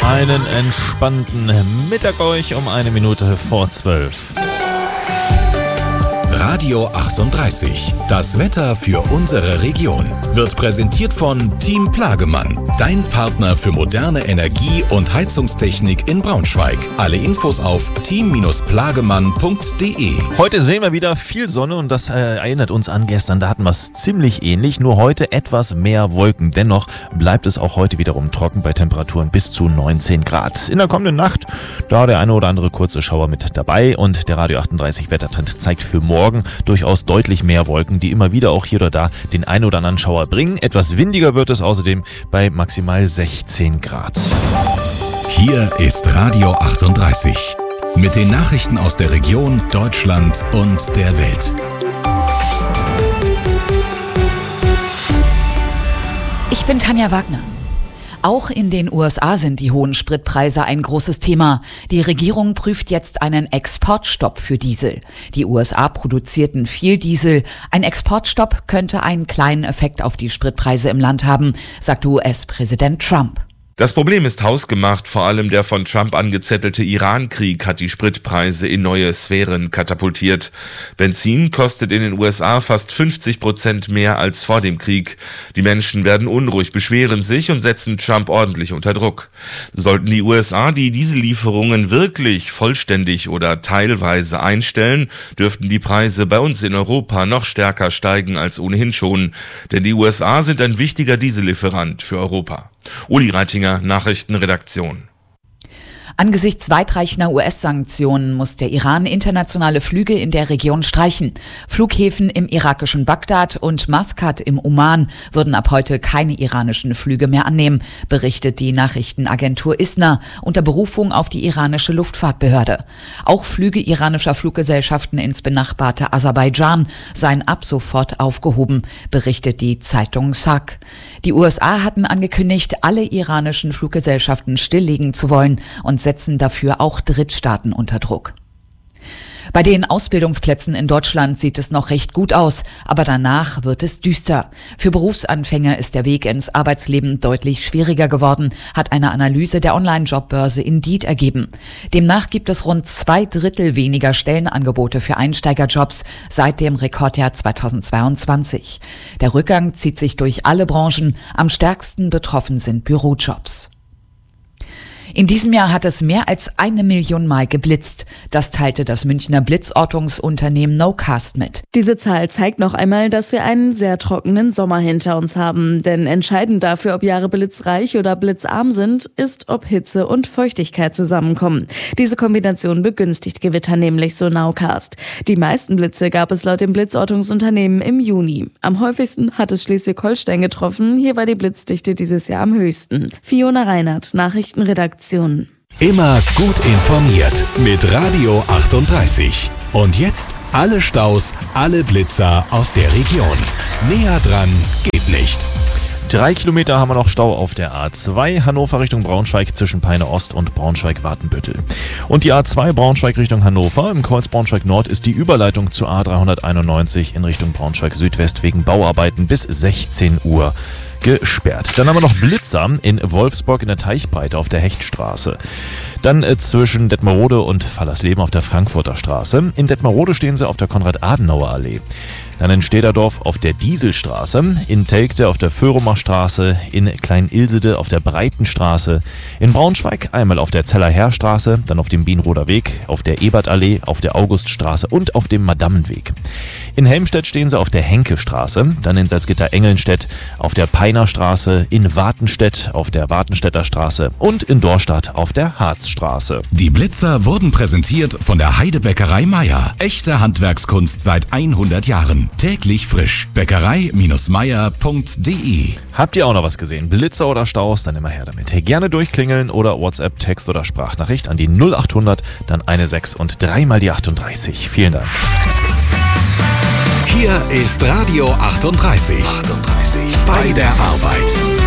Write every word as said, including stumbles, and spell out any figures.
Einen entspannten Mittag euch um eine Minute vor zwölf. Radio achtunddreißig. Das Wetter für unsere Region wird präsentiert von Team Plagemann, dein Partner für moderne Energie- und Heizungstechnik in Braunschweig. Alle Infos auf team plagemann punkt de. Heute sehen wir wieder viel Sonne und das äh, erinnert uns an gestern. Da hatten wir es ziemlich ähnlich, nur heute etwas mehr Wolken. Dennoch bleibt es auch heute wiederum trocken bei Temperaturen bis zu neunzehn Grad. In der kommenden Nacht, da der eine oder andere kurze Schauer mit dabei und der Radio achtunddreißig Wettertrend zeigt für morgen durchaus deutlich mehr Wolken, die immer wieder auch hier oder da den einen oder anderen Schauer bringen. Etwas windiger wird es außerdem bei maximal sechzehn Grad. Hier ist Radio achtunddreißig mit den Nachrichten aus der Region, Deutschland und der Welt. Ich bin Tanja Wagner. Auch in den U S A sind die hohen Spritpreise ein großes Thema. Die Regierung prüft jetzt einen Exportstopp für Diesel. Die U S A produzierten viel Diesel. Ein Exportstopp könnte einen kleinen Effekt auf die Spritpreise im Land haben, sagte U S-Präsident Trump. Das Problem ist hausgemacht, vor allem der von Trump angezettelte Iran-Krieg hat die Spritpreise in neue Sphären katapultiert. Benzin kostet in den U S A fast fünfzig Prozent mehr als vor dem Krieg. Die Menschen werden unruhig, beschweren sich und setzen Trump ordentlich unter Druck. Sollten die U S A die Diesellieferungen wirklich vollständig oder teilweise einstellen, dürften die Preise bei uns in Europa noch stärker steigen als ohnehin schon. Denn die U S A sind ein wichtiger Diesellieferant für Europa. Uli Reitinger, Nachrichtenredaktion. Angesichts weitreichender U S-Sanktionen muss der Iran internationale Flüge in der Region streichen. Flughäfen im irakischen Bagdad und Maskat im Oman würden ab heute keine iranischen Flüge mehr annehmen, berichtet die Nachrichtenagentur ISNA unter Berufung auf die iranische Luftfahrtbehörde. Auch Flüge iranischer Fluggesellschaften ins benachbarte Aserbaidschan seien ab sofort aufgehoben, berichtet die Zeitung SAG. Die U S A hatten angekündigt, alle iranischen Fluggesellschaften stilllegen zu wollen und setzen dafür auch Drittstaaten unter Druck. Bei den Ausbildungsplätzen in Deutschland sieht es noch recht gut aus, aber danach wird es düster. Für Berufsanfänger ist der Weg ins Arbeitsleben deutlich schwieriger geworden, hat eine Analyse der Online-Jobbörse Indeed ergeben. Demnach gibt es rund zwei Drittel weniger Stellenangebote für Einsteigerjobs seit dem Rekordjahr zweitausendzweiundzwanzig. Der Rückgang zieht sich durch alle Branchen, am stärksten betroffen sind Bürojobs. In diesem Jahr hat es mehr als eine Million Mal geblitzt. Das teilte das Münchner Blitzortungsunternehmen Nocast mit. Diese Zahl zeigt noch einmal, dass wir einen sehr trockenen Sommer hinter uns haben. Denn entscheidend dafür, ob Jahre blitzreich oder blitzarm sind, ist, ob Hitze und Feuchtigkeit zusammenkommen. Diese Kombination begünstigt Gewitter nämlich, so Nowcast. Die meisten Blitze gab es laut dem Blitzortungsunternehmen im Juni. Am häufigsten hat es Schleswig-Holstein getroffen. Hier war die Blitzdichte dieses Jahr am höchsten. Fiona Reinhardt, Nachrichtenredaktion. Immer gut informiert mit Radio achtunddreißig. Und jetzt alle Staus, alle Blitzer aus der Region. Näher dran geht nicht. Drei Kilometer haben wir noch Stau auf der A zwei Hannover Richtung Braunschweig zwischen Peine Ost und Braunschweig-Wartenbüttel. Und die A zwei Braunschweig Richtung Hannover im Kreuz Braunschweig Nord ist die Überleitung zur A dreihunderteinundneunzig in Richtung Braunschweig Südwest wegen Bauarbeiten bis sechzehn Uhr gesperrt. Dann haben wir noch Blitzer in Wolfsburg in der Teichbreite auf der Hechtstraße. Dann äh, zwischen Detmerode und Fallersleben auf der Frankfurter Straße. In Detmerode stehen sie auf der Konrad-Adenauer-Allee. Dann in Stederdorf auf der Dieselstraße, in Telgte auf der Föhrumer Straße, in Klein-Ilsede auf der Breitenstraße, in Braunschweig einmal auf der Zeller-Herr-Straße, dann auf dem Bienroder Weg, auf der Ebertallee, auf der Auguststraße und auf dem Madammenweg. In Helmstedt stehen sie auf der Henkestraße, dann in Salzgitter-Engelnstedt auf der Peinerstraße, in Wartenstedt auf der Wartenstädter Straße und in Dorstadt auf der Harzstraße. Die Blitzer wurden präsentiert von der Heidebäckerei Meier. Echte Handwerkskunst seit hundert Jahren. Täglich frisch. Bäckerei Meier punkt de. Habt ihr auch noch was gesehen? Blitzer oder Staus? Dann immer her damit. Hey, gerne durchklingeln oder WhatsApp, Text oder Sprachnachricht an die null achthundert, dann eine sechs und dreimal die achtunddreißig. Vielen Dank. Hier ist Radio achtunddreißig. achtunddreißig. Bei der Arbeit.